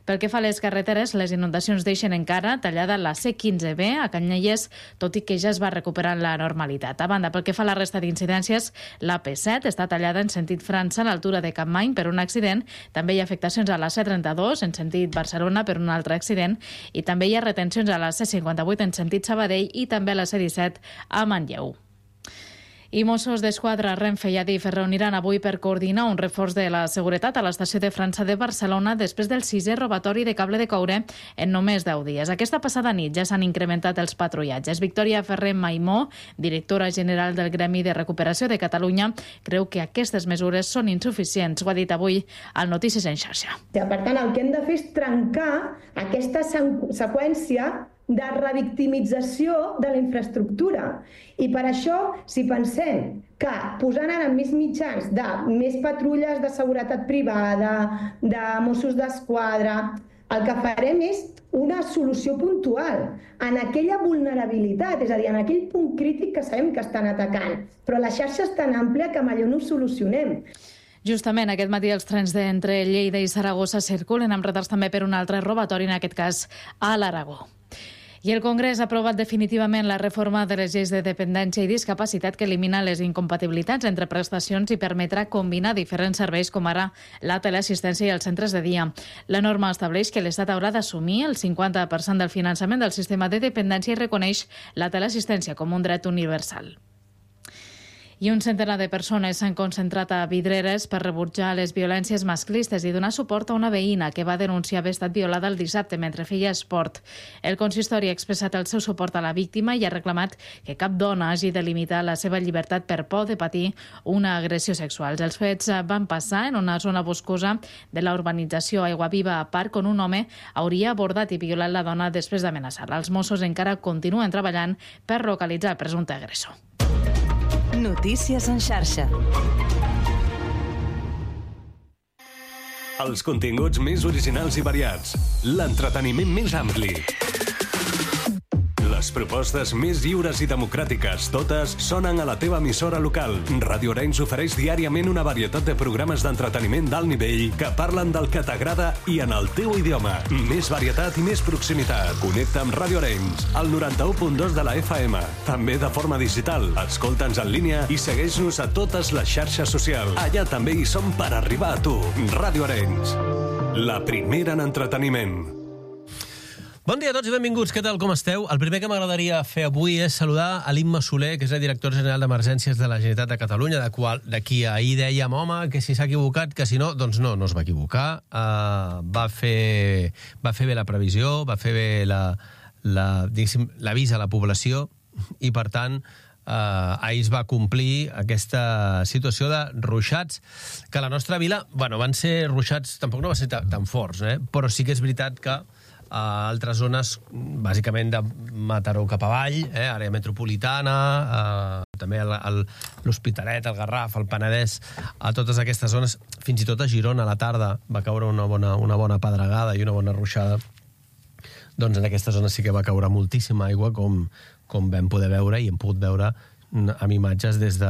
Pel que fa a les carreteres, les inundacions deixen encara tallada la C15B a Canyelles, tot i que ja es va recuperant la normalitat. A banda, pel que fa a la resta d'incidències, la P7 està tallada en sentit França a l'altura de Capmany per un accident. També hi ha afectacions a la C32 en sentit Barcelona per un altre accident i també hi ha retencions a la C58 en sentit Sabadell i també a la C17 a Manlleu. I Mossos d'Esquadra, Renfe i Adif es reuniran avui per coordinar un reforç de la seguretat a l'estació de França de Barcelona després del 6è robatori de cable de coure en només 10 dies. Aquesta passada nit ja s'han incrementat els patrullatges. Victòria Ferrer Maimó, directora general del Gremi de Recuperació de Catalunya, creu que aquestes mesures són insuficients. Ho ha dit avui al Notícies en xarxa. Per tant, el que hem de fer és trencar aquesta seqüència de revictimització de la infraestructura. I per això, si pensem que posant ara més mitjans de més patrulles de seguretat privada, de Mossos d'Esquadra, el que farem és una solució puntual en aquella vulnerabilitat, és a dir, en aquell punt crític que sabem que estan atacant. Però la xarxa és tan àmplia que millor no ho solucionem. Justament aquest matí els trens d'entre Lleida i Saragossa circulen amb retards també per un altre robatori, en aquest cas a l'Aragó. I el Congrés ha aprovat definitivament la reforma de les lleis de dependència i discapacitat que elimina les incompatibilitats entre prestacions i permetrà combinar diferents serveis com ara la teleassistència i els centres de dia. La norma estableix que l'Estat haurà d'assumir el 50% del finançament del sistema de dependència i reconeix la teleassistència com un dret universal. I un centenar de persones s'han concentrat a Vidreres per rebutjar les violències masclistes i donar suport a una veïna que va denunciar haver estat violada el dissabte mentre feia esport. El consistori ha expressat el seu suport a la víctima i ha reclamat que cap dona hagi de limitar la seva llibertat per por de patir una agressió sexual. Els fets van passar en una zona boscosa de la urbanització Aiguaviva a Parc, on un home hauria abordat i violat la dona després d'amenaçar-la. Els Mossos encara continuen treballant per localitzar el presumpte agressor. Notícies en xarxa. Els continguts més originals i variats. L'entreteniment més ampli. Les propostes més lliures i democràtiques, totes sonen a la teva emissora local. Ràdio Arenys ofereix diàriament una varietat de programes d'entreteniment d'alt nivell que parlen del que t'agrada i en el teu idioma. Més varietat i més proximitat. Connecta amb Ràdio Arenys, al 91.2 de la FM. També de forma digital. Escolta'ns en línia i segueix-nos a totes les xarxes socials. Allà també hi som per arribar a tu. Ràdio Arenys, la primera en entreteniment. Bon dia a tots i benvinguts, què tal, com esteu? El primer que m'agradaria fer avui és saludar a l'Imma Soler, que és el director general d'Emergències de la Generalitat de Catalunya, de qui ahir dèiem, home, que si s'ha equivocat, que si no, doncs no es va equivocar. Va fer bé la previsió, va fer bé l'avís a la població i, per tant, ahir es va complir aquesta situació de ruixats, que a la nostra vila, van ser ruixats, tampoc no va ser tan forts, però sí que és veritat que a altres zones, bàsicament de Mataró cap avall, àrea metropolitana, també l'Hospitalet, el Garraf, el Penedès, a totes aquestes zones, fins i tot a Girona a la tarda va caure una bona pedregada i una bona ruixada. Doncs en aquesta zona sí que va caure moltíssima aigua, com vam poder veure i hem pogut veure amb imatges des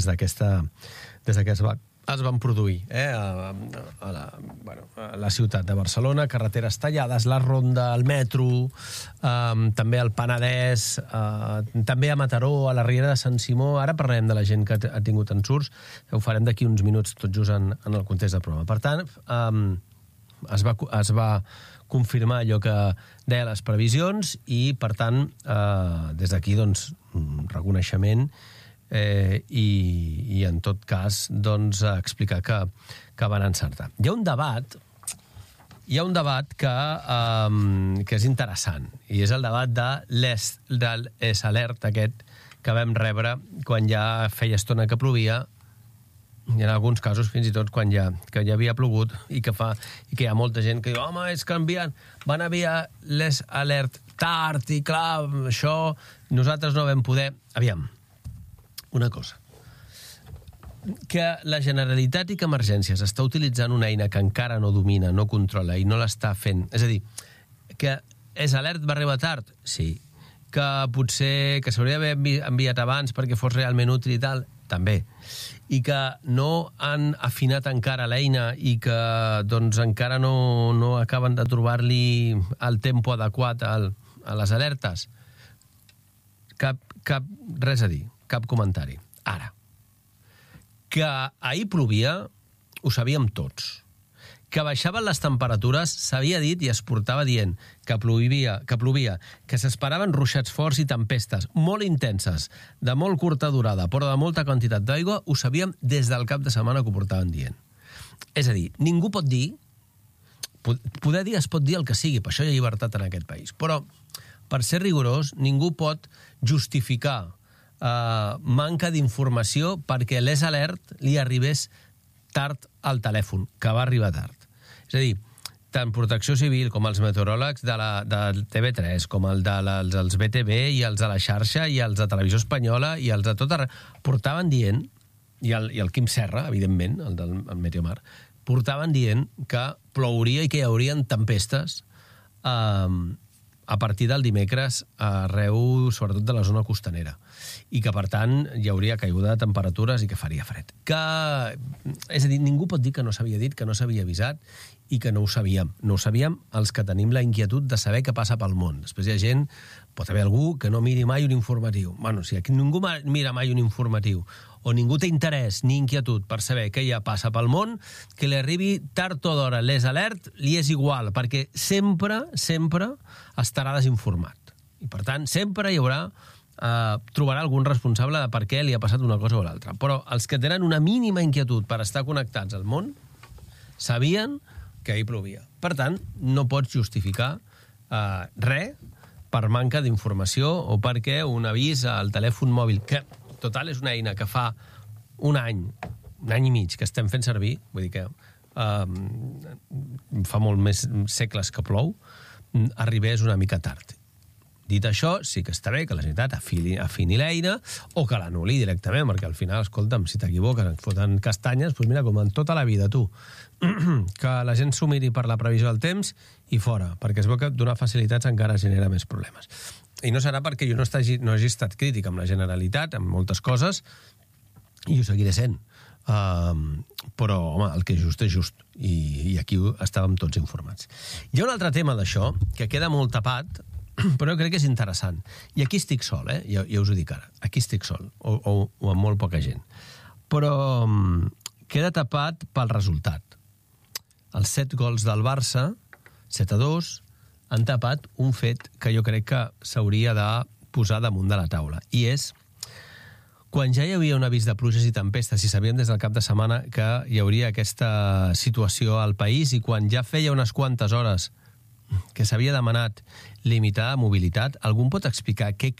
que es van produir a la ciutat de Barcelona, carreteres tallades, la ronda, el metro, també al Penedès, també a Mataró, a la Riera de Sant Simó. Ara parlarem de la gent que ha tingut ensurts, ho farem d'aquí uns minuts tot just en el context del programa. Per tant, es va confirmar allò que deia les previsions i, per tant, des d'aquí, doncs, reconeixement i en tot cas doncs explicar que van encertar. Hi ha un debat que és interessant i és el debat de l'S-Alert aquest que vam rebre quan ja feia estona que plovia i en alguns casos fins i tot quan ja havia plogut i que hi ha molta gent que diu, home, és que van enviar l'S-Alert tard i clar, això nosaltres no vam poder. Aviam, una cosa, que la Generalitat i que Emergències està utilitzant una eina que encara no domina, no controla i no l'està fent, és a dir, que l'S-Alert va arribar tard, sí, que potser que s'hauria d'haver enviat abans perquè fos realment útil i tal, també, i que no han afinat encara l'eina i que doncs, encara no acaben de trobar-li el tempo adequat a les alertes, res a dir, cap comentari. Ara, que ahir plovia, ho sabíem tots. Que baixaven les temperatures, s'havia dit i es portava dient que plovia, que s'esperaven ruixats forts i tempestes molt intenses, de molt curta durada, però de molta quantitat d'aigua, ho sabíem des del cap de setmana que ho portaven dient. És a dir, ningú pot dir, poder dir es pot dir el que sigui, per això hi ha llibertat en aquest país, però per ser rigorós, ningú pot justificar manca d'informació perquè l'Es Alert li arribés tard al telèfon, que va arribar tard. És a dir, tant Protecció Civil com els meteoròlegs de TV3, com dels BTV i els de la xarxa i els de Televisió Espanyola i els de tot arreu, portaven dient, i el Quim Serra, evidentment, el del Meteomar, portaven dient que plouria i que hi haurien tempestes a partir del dimecres arreu, sobretot de la zona costanera, i que, per tant, hi hauria caiguda de temperatures i que faria fred. És a dir, ningú pot dir que no s'havia dit, que no s'havia avisat i que no ho sabíem. No ho sabíem els que tenim la inquietud de saber què passa pel món. Després hi ha gent, pot haver algú que no miri mai un informatiu. Bueno, si ningú mira mai un informatiu o ningú té interès ni inquietud per saber què ja passa pel món, que li arribi tard o d'hora l'Es Alert, li és igual, perquè sempre estarà desinformat. I, per tant, sempre hi haurà trobarà algun responsable de per què li ha passat una cosa o l'altra. Però els que tenen una mínima inquietud per estar connectats al món sabien que ahir plovia. Per tant, no pots justificar res per manca d'informació o perquè un avís al telèfon mòbil, que, total, és una eina que fa un any i mig que estem fent servir, vull dir que fa molt més segles que plou, arribés una mica tard. Dit això, sí que està bé que la Generalitat afini l'eina o que l'anul·li directament, perquè al final, escolta'm, si t'equivoques, et foten castanyes, doncs mira, com en tota la vida, tu, que la gent s'ho miri per la previsió del temps i fora, perquè es veu que donar facilitats encara genera més problemes. I no serà perquè jo no hagi estat crític amb la Generalitat, amb moltes coses, i ho seguiré sent. Però, home, el que és just, i aquí estàvem tots informats. Hi ha un altre tema d'això, que queda molt tapat, però jo crec que és interessant. I aquí estic sol, ja us ho dic ara. Aquí estic sol, o amb molt poca gent. Però queda tapat pel resultat. Els 7 gols del Barça, 7-2, han tapat un fet que jo crec que s'hauria de posar damunt de la taula. I és, quan ja hi havia un avís de pluges i tempestes, i sabíem des del cap de setmana que hi hauria aquesta situació al país, i quan ja feia unes quantes hores que s'havia demanat limitar mobilitat, algú pot explicar què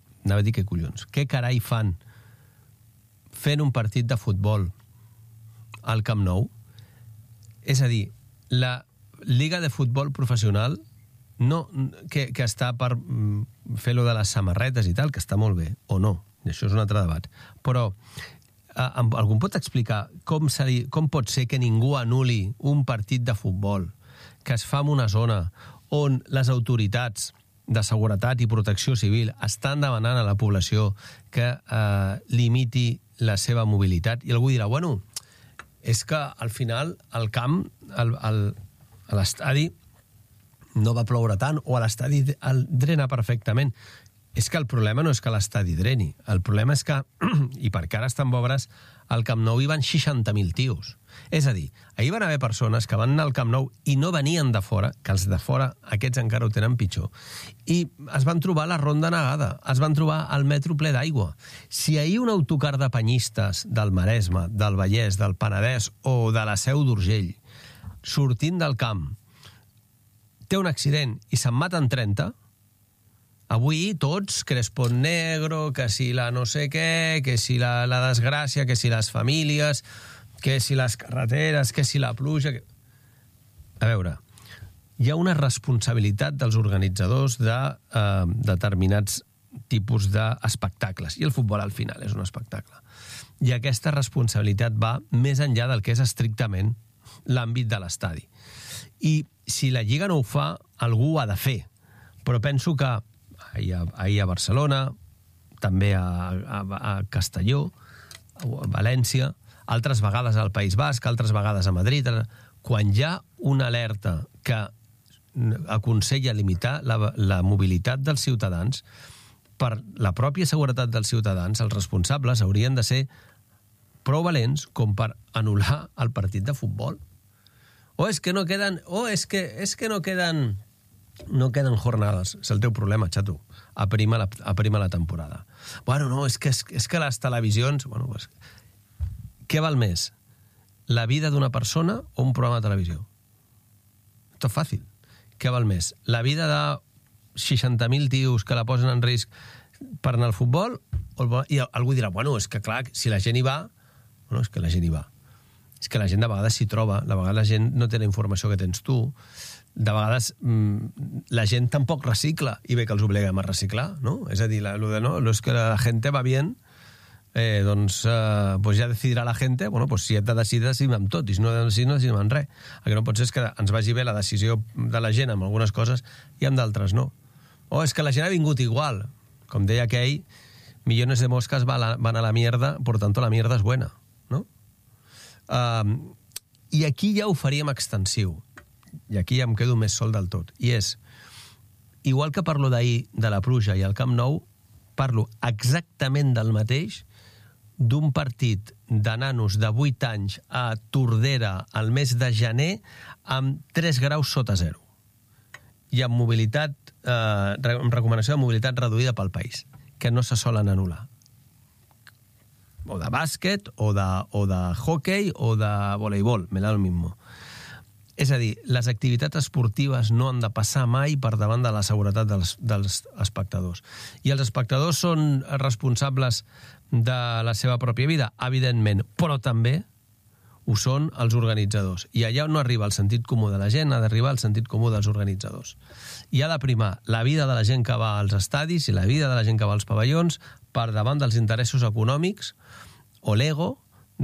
carai fan fent un partit de futbol al Camp Nou? És a dir, la Lliga de Futbol Professional que està per fer-lo de les samarretes i tal, que està molt bé, o no, això és un altre debat, però algú pot explicar com pot ser que ningú anul·li un partit de futbol que es fa en una zona on les autoritats de seguretat i protecció civil estan demanant a la població que limiti la seva mobilitat? I algú dirà, bueno, és que al final el camp, a l'estadi, no va ploure tant, o a l'estadi el drena perfectament. És que el problema no és que l'estadi dreni, el problema és que, i perquè ara estan obres, al Camp Nou hi van 60.000 tios. És a dir, ahir van haver persones que van anar al Camp Nou i no venien de fora, que els de fora, aquests encara ho tenen pitjor, i es van trobar la ronda negada, es van trobar el metro ple d'aigua. Si ahir un autocar de penyistes del Maresme, del Vallès, del Penedès o de la Seu d'Urgell, sortint del camp, té un accident i se'n maten 30, avui tots, Crespon Negro, que si la no sé què, que si la desgràcia, que si les famílies, que si les carreteres, que si la pluja... A veure, hi ha una responsabilitat dels organitzadors de determinats tipus d'espectacles, i el futbol al final és un espectacle. I aquesta responsabilitat va més enllà del que és estrictament l'àmbit de l'estadi. I si la Lliga no ho fa, algú ho ha de fer. Però penso que ahir a Barcelona, també a Castelló, València, altres vegades al País Basc, altres vegades a Madrid. Quan hi ha una alerta que aconsella limitar la mobilitat dels ciutadans, per la pròpia seguretat dels ciutadans, els responsables haurien de ser prou valents com per anul·lar el partit de futbol. És que no queden jornades. És el teu problema, xato. Aprima la temporada. És que les televisions... Què val més? La vida d'una persona o un programa de televisió? Esto es fàcil. Què val més? La vida de 60.000 tios que la posen en risc per anar al futbol? I algú dirà, és que clar, si la gent hi va... és que la gent hi va. És que la gent de vegades s'hi troba, de vegades la gent no té la informació que tens tu, de vegades la gent tampoc recicla, i bé que els obliguem a reciclar, no? És a dir, és que la gent va bien, doncs ja decidirà la gent, si hem de decidir amb tot, i si no decidim amb res. El que no pot ser és que ens vagi bé la decisió de la gent amb algunes coses i amb d'altres no. És que la gent ha vingut igual. Com deia aquell, millones de moscas van a la mierda, por tanto la mierda es buena, no? I aquí ja ho faríem extensiu, i aquí ja em quedo més sol del tot, i és, igual que parlo d'ahir de la pluja i el Camp Nou, parlo exactament del mateix d'un partit de nanos de 8 anys a Tordera al mes de gener amb 3 graus sota zero i amb mobilitat, amb recomanació de mobilitat reduïda pel país, que no se solen anul·lar. O de bàsquet, o de hockey, o de voleibol, me da lo mismo. És a dir, les activitats esportives no han de passar mai per davant de la seguretat dels espectadors. I els espectadors són responsables de la seva pròpia vida, evidentment, però també ho són els organitzadors. I allà on no arriba el sentit comú de la gent, ha d'arribar el sentit comú dels organitzadors. I ha de primar la vida de la gent que va als estadis i la vida de la gent que va als pavellons per davant dels interessos econòmics o l'ego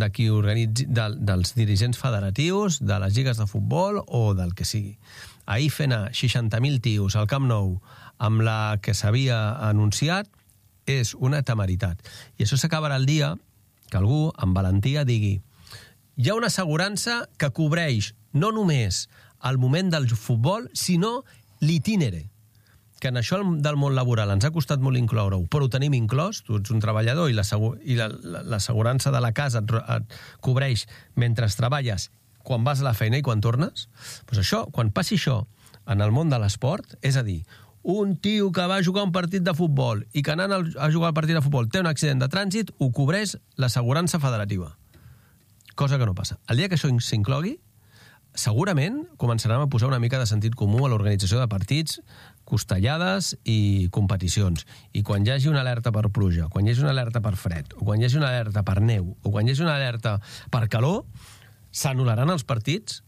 dels dirigents federatius, de les lligues de futbol o del que sigui. Ahir fent a 60.000 tios al Camp Nou amb la que s'havia anunciat és una temeritat. I això s'acabarà el dia que algú amb valentia digui hi ha una assegurança que cobreix no només el moment del futbol, sinó l'itínere. Que en això del món laboral ens ha costat molt incloure-ho, però ho tenim inclòs, tu ets un treballador i l'assegurança de la casa et cobreix mentre treballes quan vas a la feina i quan tornes. Doncs això, quan passi això en el món de l'esport, és a dir, un tio que va jugar un partit de futbol i que anant a jugar al partit de futbol té un accident de trànsit, ho cobreix l'assegurança federativa. Cosa que no passa. El dia que això s'inclogui, segurament començarem a posar una mica de sentit comú a l'organització de partits, costellades i competicions. I quan hi hagi una alerta per pluja, quan hi hagi una alerta per fred, o quan hi hagi una alerta per neu, o quan hi hagi una alerta per calor, s'anul·laran els partits,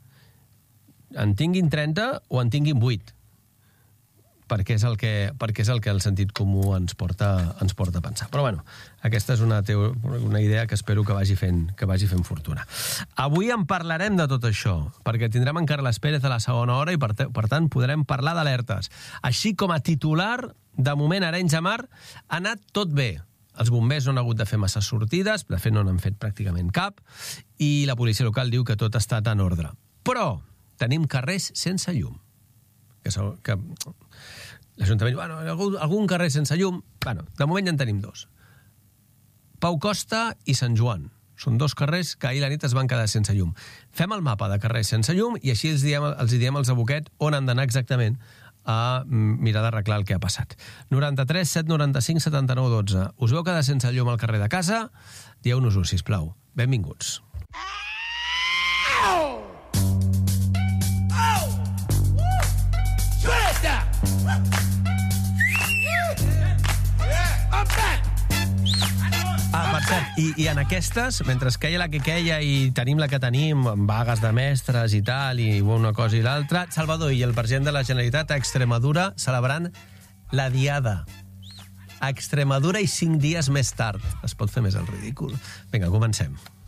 en tinguin 30 o en tinguin 8. Perquè és el que el sentit comú ens porta a pensar. Però bueno, aquesta és una idea que espero que vagi fent fortuna. Avui en parlarem de tot això, perquè tindrem en Carles Pérez a la segona hora i per tant podrem parlar d'alertes. Així com a titular, de moment a Arenys de Mar ha anat tot bé. Els bombers no han hagut de fer massa sortides, de fet no n'han fet pràcticament cap, i la policia local diu que tot ha estat en ordre. Però tenim carrers sense llum. Que l'Ajuntament diu, algun carrer sense llum, de moment ja en tenim 2. Pau Costa i Sant Joan. Són 2 carrers que ahir la nit es van quedar sense llum. Fem el mapa de carrers sense llum i així els diem als aboquets on han d'anar exactament a mirar d'arreglar el que ha passat. 93 795 79 12. Us veu quedar sense llum al carrer de casa? Dieu-nos-ho, sisplau. Benvinguts. Per cert, i en aquestes, mentre queia la que queia i tenim la que tenim, amb vagues de mestres i tal, i una cosa i l'altra, Salvador i el president de la Generalitat a Extremadura celebrant la Diada. A Extremadura i 5 dies més tard. Es pot fer més el ridícul. Vinga, comencem.